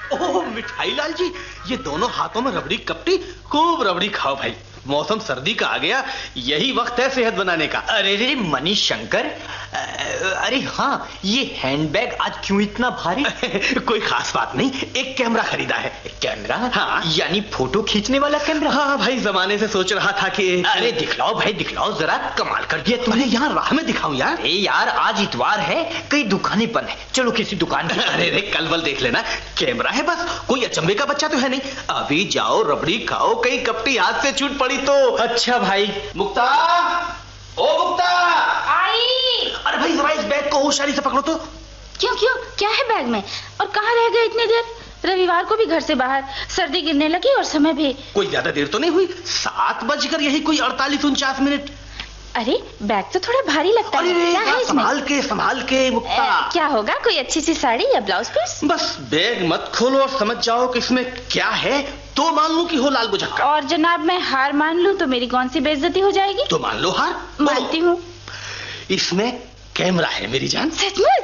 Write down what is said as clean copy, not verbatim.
ओह मिठाई लाल जी, ये दोनों हाथों में रबड़ी कपटी, खूब रबड़ी खाओ भाई। मौसम सर्दी का आ गया, यही वक्त है सेहत बनाने का। अरे रे मनीष शंकर, अरे हाँ, ये हैंडबैग आज क्यों इतना भारी? कोई खास बात नहीं, एक कैमरा खरीदा है। कैमरा? हाँ, यानी फोटो खींचने वाला कैमरा? हाँ भाई, जमाने से सोच रहा था कि अरे दिखलाओ भाई दिखलाओ, जरा कमाल कर दिया तुमने। यहाँ राह में दिखाऊं यार? अरे यार आज इतवार है, कई दुकानें बंद है, चलो किसी दुकान की। अरे रे कल वल देख लेना, कैमरा है बस, कोई अचंभे का बच्चा तो है नहीं। अभी जाओ रबड़ी खाओ, कहीं कपटी हाथ से छूट पड़ी तो। अच्छा भाई। मुक्ता, ओ मुक्ता, आई। अरे भाई जरा इस बैग को होशियारी से पकड़ो तो। क्यों क्यों, क्या है बैग में और कहाँ रह गए इतनी देर? रविवार को भी घर से बाहर, सर्दी गिरने लगी और समय भी। कोई ज्यादा देर तो नहीं हुई, 7 बजकर यही कोई 48-49 अरे बैग तो थोड़ा भारी लगता है, क्या है इसमें? संभाल के मुक्ता। क्या होगा, कोई अच्छी सी साड़ी या ब्लाउज पीस? बस बैग मत खोलो और समझ जाओ कि इसमें क्या है, तो मान लूं कि हो लाल बुझक्का। और जनाब मैं हार मान लूं तो मेरी कौन सी बेइज्जती हो जाएगी? तो मान लो हार। मानती हूँ। इसमें कैमरा है मेरी जान। सच में?